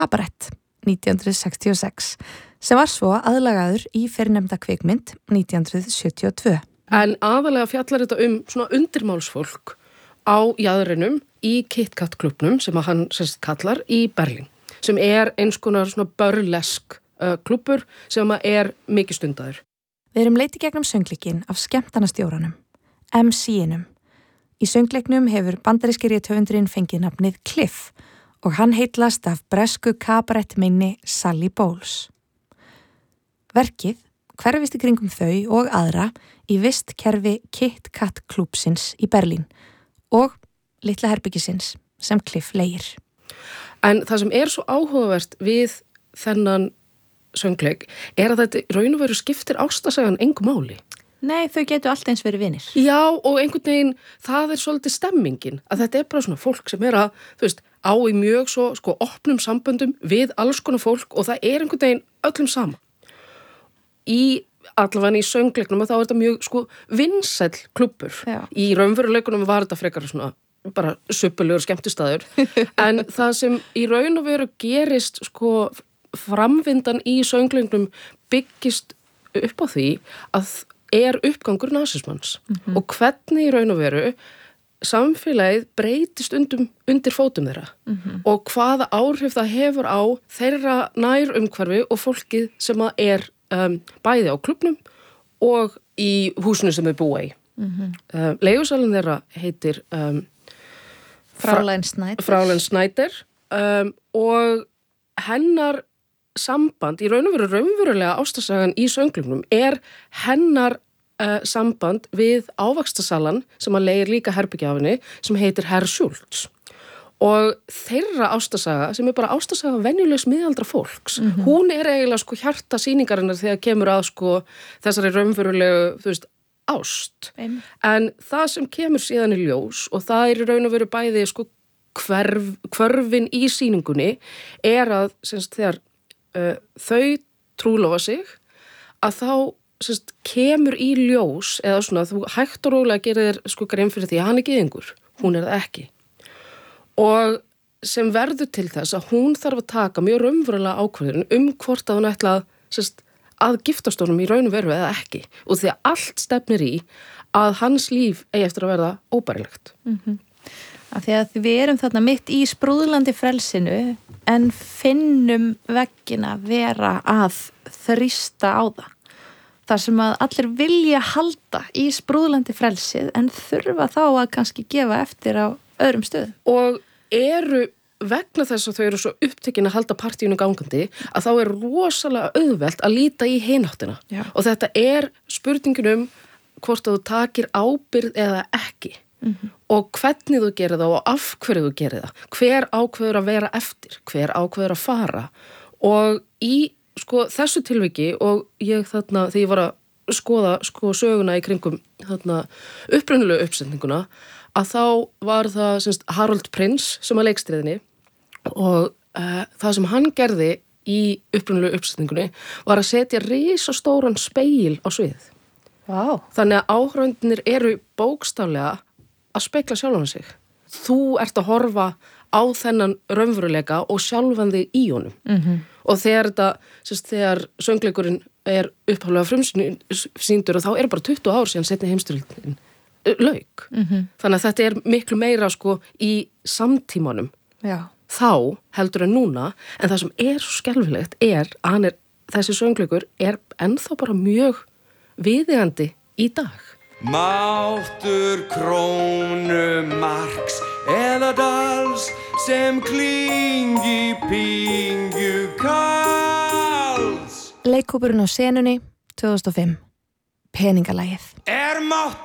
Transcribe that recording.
Kabarett 1966 sem var svo aðlagaður í fyrrnefnda kvikmynd 1972. En aðalega fjallar þetta svona undirmálsfólk á jaðrinum í Kit Kat klúbbnum sem að hann kallar í Berlín, sem eins konar svona burlesk klúbbur sem að mikið stundaður. Við erum leiti gegnum söngleikinn af skemmtanastjóranum, MC-inum. Í söngleiknum hefur bandaríski rithöfundurinn fengið nafnið Cliff og hann heitlast af bresku kabarettminni Sally Bowles. Verkið hverfist í kringum þau og aðra í vistkerfi Kit Kat klúbbsins í Berlín og litla herbyggisins sem Cliff leigir. En það sem svo áhugavert við þennan söngleik að þetta raun og veru skiptir ástarsagan engu máli. Nei, þau getur allt eins verið vinir. Já, og einhvern veginn, það svolítið stemmingin, að þetta bara svona fólk sem að, þú veist, á í mjög svo opnum samböndum við alls konar fólk og það einhvern veginn öllum sama. Allavega í söngleiknum þá þetta mjög vinsæll klubbur. Já. Í raunveruleikunum var þetta frekar svona bara suppulegur skemmtistaður, en það sem í raun og veru gerist framvindan í söngleiknum byggist upp á því að uppgangur nasismans og hvernig í raun og veru samfélagið breytist undir fótum þeirra og hvaða áhrif það hefur á þeirra nær umhverfi og fólkið sem að bæði á klubbnum og í húsinu sem búa í. Leigusalinn þeirra heitir Fraulein Schneider og hennar samband, í raun og veru raunverulega ástarsagan í söngleiknum hennar samband við ávaxtasalan sem að leigir líka herbyggjafinni sem heitir Herr Schultz. Og þeirra ástarsaga sem bara ástarsaga venjulegs miðaldra fólks, hún eiginlega hjarta sýningarinnar þegar kemur að þessari raunverulegu, þú veist, ást. En það sem kemur síðan í ljós og það í raun og veru bæði hverfin í sýningunni að þegar þau trúlofa sig að þá kemur í ljós eða svona þú hægt og rólega gerir þér grein fyrir því að hann gyðingur, hún það ekki. Og sem verður til þess að hún þarf að taka mjög raunverulega ákvörðun hvort að hún ætla að giftast honum í raun og veru eða ekki og því að allt stefnir í að hans líf eigi eftir að verða óbærilegt. Af því að við erum þarna mitt í sprúðlandi frelsinu en finnum veggina vera að þrýsta á það. Þar sem að allir vilja halda í sprúðlandi frelsið en þurfa þá að kannski gefa eftir á öðrum stöðum. Og vegna þess að þau eru svo upptekin að halda partíinu gangandi að þá rosalega auðvelt að líta í hináttina. Já. Og þetta spurningin hvort að þú takir ábyrgð eða ekki. Og hvernig þú gerir það og af hverju þú gerir það. Hver ákveður að vera eftir, hver ákveður að fara. Og í þessu tilviki og ég þegar ég var að skoða söguna í kringum upprunalegu uppsetninguna að þá var það Harold Prince sem að leikstýrði og það sem hann gerði í upprunalegu uppsetningunni var að setja risastóran spegil á svið. Vá. Þannig að áhorfendurnir eru bókstaflega að spegla sjálfan sig. Þú ert að horfa á þennan raunveruleika og sjálfan þig í honum. Og þegar þegar söngleikurinn upphaflega frumsýndur og þá bara 20 ár síðan seinni heimsstyrjöldin lauk. Þannig að þetta miklu meira í samtímanum. Já. Þá heldur en núna, en það sem svo skelfilegt að þessi söngleikur ennþá bara mjög viðeigandi í dag. Máttur krónu marks eða dals sem klingi pingju kals. Leikhópurinn á senunni 2005. Peningalagið. Máttur